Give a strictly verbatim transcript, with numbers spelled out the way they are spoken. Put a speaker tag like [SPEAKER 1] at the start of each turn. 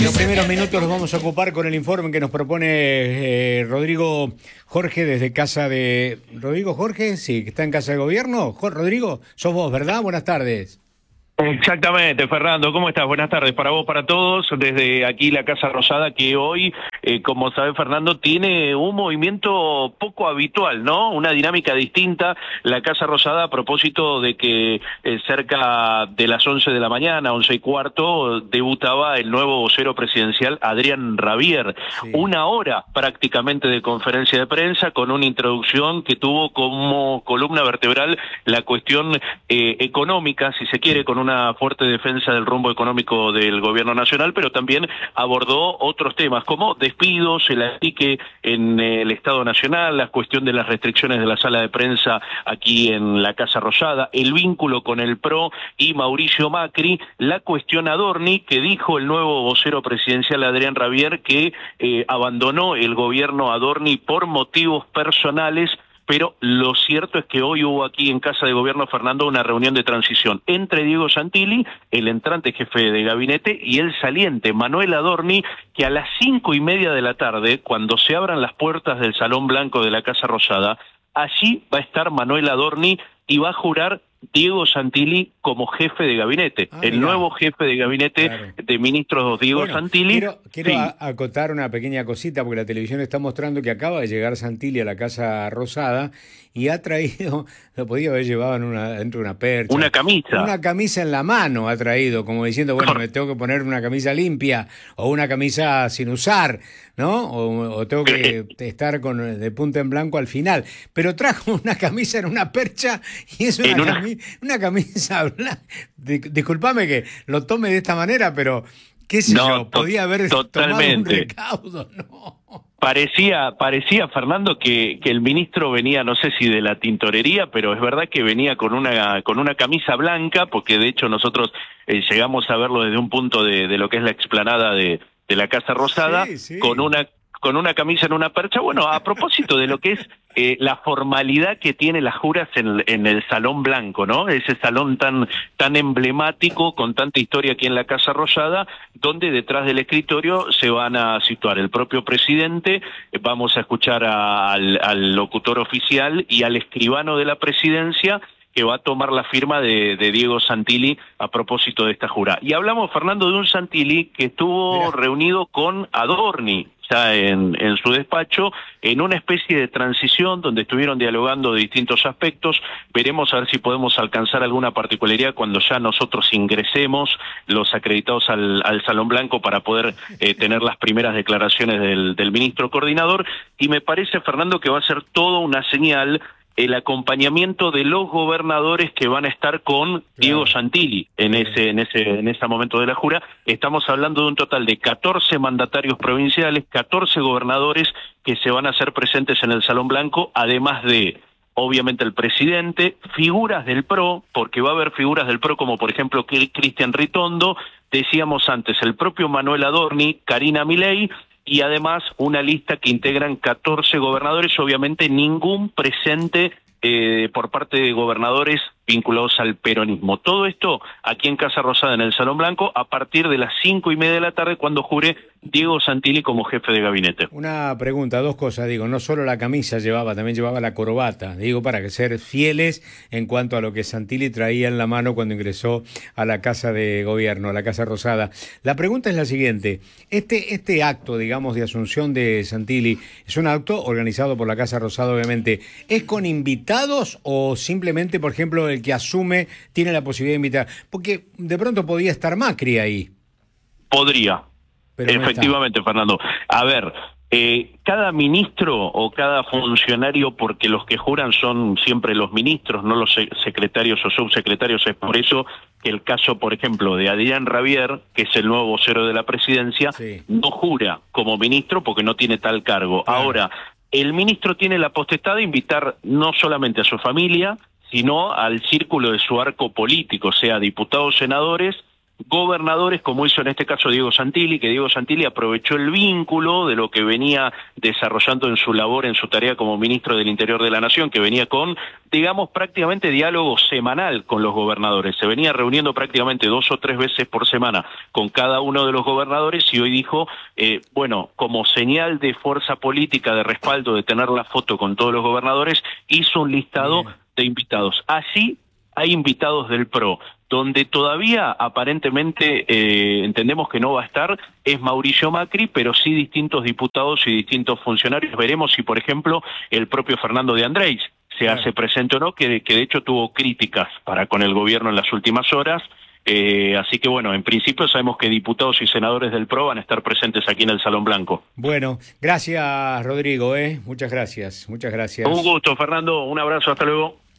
[SPEAKER 1] Los primeros minutos los vamos a ocupar con el informe que nos propone eh, Rodrigo Jorge desde casa de... ¿Rodrigo Jorge? Sí, que está en casa de gobierno. Jorge, Rodrigo, sos vos, ¿verdad? Buenas tardes.
[SPEAKER 2] Exactamente, Fernando, ¿cómo estás? Buenas tardes para vos, para todos, desde aquí la Casa Rosada, que hoy, eh, como sabe Fernando, tiene un movimiento poco habitual, ¿no? Una dinámica distinta. La Casa Rosada, a propósito de que eh, cerca de las once de la mañana, once y cuarto, debutaba el nuevo vocero presidencial, Adrián Rabier. Sí. Una hora prácticamente de conferencia de prensa, con una introducción que tuvo como columna vertebral la cuestión eh, económica, si se quiere, con una una fuerte defensa del rumbo económico del gobierno nacional, pero también abordó otros temas como despidos, el aplique en el Estado Nacional, la cuestión de las restricciones de la sala de prensa aquí en la Casa Rosada, el vínculo con el P R O y Mauricio Macri, la cuestión Adorni, que dijo el nuevo vocero presidencial Adrián Rabier que eh, abandonó el gobierno Adorni por motivos personales. Pero lo cierto es que hoy hubo aquí en Casa de Gobierno, Fernando, una reunión de transición entre Diego Santilli, el entrante jefe de gabinete, y el saliente Manuel Adorni, que a las cinco y media de la tarde, cuando se abran las puertas del Salón Blanco de la Casa Rosada, allí va a estar Manuel Adorni y va a jurar Diego Santilli como jefe de gabinete, ah, el mirá. nuevo jefe de gabinete claro. de ministros Diego
[SPEAKER 1] bueno,
[SPEAKER 2] Santilli.
[SPEAKER 1] Quiero, quiero sí. acotar una pequeña cosita, porque la televisión está mostrando que acaba de llegar Santilli a la Casa Rosada y ha traído, lo podía haber llevado en una, dentro de una percha.
[SPEAKER 2] Una camisa.
[SPEAKER 1] Una camisa en la mano ha traído, como diciendo, bueno, me tengo que poner una camisa limpia o una camisa sin usar, ¿no? O, o tengo que estar con de punta en blanco al final. Pero trajo una camisa en una percha y es una,
[SPEAKER 2] una...
[SPEAKER 1] Cami una camisa blanca. Disculpame que lo tome de esta manera, pero qué sé
[SPEAKER 2] no,
[SPEAKER 1] yo, podía haber
[SPEAKER 2] totalmente.
[SPEAKER 1] tomado un recaudo, ¿no?
[SPEAKER 2] Parecía, parecía, Fernando, que, que el ministro venía, no sé si de la tintorería, pero es verdad que venía con una con una camisa blanca, porque de hecho nosotros eh, llegamos a verlo desde un punto de, de lo que es la explanada de, de la Casa Rosada, sí, sí. con una con una camisa en una percha. Bueno, a propósito de lo que es eh, la formalidad que tiene las juras en, en el Salón Blanco, ¿no? Ese salón tan tan emblemático, con tanta historia aquí en la Casa Rosada, donde detrás del escritorio se van a situar el propio presidente, eh, vamos a escuchar a, al, al locutor oficial y al escribano de la presidencia, que va a tomar la firma de, de Diego Santilli a propósito de esta jura. Y hablamos, Fernando, de un Santilli que estuvo Mira. reunido con Adorni, ya en, en su despacho, en una especie de transición donde estuvieron dialogando de distintos aspectos. Veremos a ver si podemos alcanzar alguna particularidad cuando ya nosotros ingresemos, los acreditados al, al Salón Blanco, para poder eh, tener las primeras declaraciones del, del ministro coordinador. Y me parece, Fernando, que va a ser toda una señal el acompañamiento de los gobernadores que van a estar con claro. Diego Santilli en ese en ese en ese momento de la jura. Estamos hablando de un total de catorce mandatarios provinciales, catorce gobernadores que se van a hacer presentes en el Salón Blanco, además de, obviamente, el presidente, figuras del P R O, porque va a haber figuras del P R O como, por ejemplo, Cristian Ritondo, decíamos antes, el propio Manuel Adorni, Karina Milei, y además una lista que integran catorce gobernadores, obviamente ningún presente eh, por parte de gobernadores vinculados al peronismo. Todo esto aquí en Casa Rosada, en el Salón Blanco, a partir de las cinco y media de la tarde, cuando jure Diego Santilli como jefe de gabinete.
[SPEAKER 1] Una pregunta, dos cosas, digo, no solo la camisa llevaba, también llevaba la corbata, digo, para que ser fieles en cuanto a lo que Santilli traía en la mano cuando ingresó a la Casa de Gobierno, a la Casa Rosada. La pregunta es la siguiente, este, este acto, digamos, de asunción de Santilli, es un acto organizado por la Casa Rosada, obviamente, ¿es con invitados o simplemente, por ejemplo, el que asume tiene la posibilidad de invitar? Porque de pronto podía estar Macri ahí.
[SPEAKER 2] Podría, pero efectivamente, no, Fernando. A ver, eh, cada ministro o cada funcionario, porque los que juran son siempre los ministros, no los secretarios o subsecretarios, es por eso que el caso, por ejemplo, de Adrián Rabier, que es el nuevo vocero de la presidencia, sí. no jura como ministro porque no tiene tal cargo. Claro. Ahora, el ministro tiene la potestad de invitar no solamente a su familia, sino al círculo de su arco político, sea diputados, senadores gobernadores, como hizo en este caso Diego Santilli, que Diego Santilli aprovechó el vínculo de lo que venía desarrollando en su labor, en su tarea como ministro del Interior de la Nación, que venía con, digamos, prácticamente diálogo semanal con los gobernadores. Se venía reuniendo prácticamente dos o tres veces por semana con cada uno de los gobernadores y hoy dijo, eh, bueno, como señal de fuerza política, de respaldo, de tener la foto con todos los gobernadores, hizo un listado Bien. de invitados. Así hay invitados del P R O. Donde todavía aparentemente eh, entendemos que no va a estar es Mauricio Macri, pero sí distintos diputados y distintos funcionarios. Veremos si, por ejemplo, el propio Fernando de Andrés se claro. hace presente o no, que, que de hecho tuvo críticas para con el gobierno en las últimas horas. Eh, así que bueno, en principio sabemos que diputados y senadores del P R O van a estar presentes aquí en el Salón Blanco.
[SPEAKER 1] Bueno, gracias Rodrigo, ¿eh? Muchas gracias, muchas gracias.
[SPEAKER 2] Un gusto, Fernando, un abrazo, hasta luego.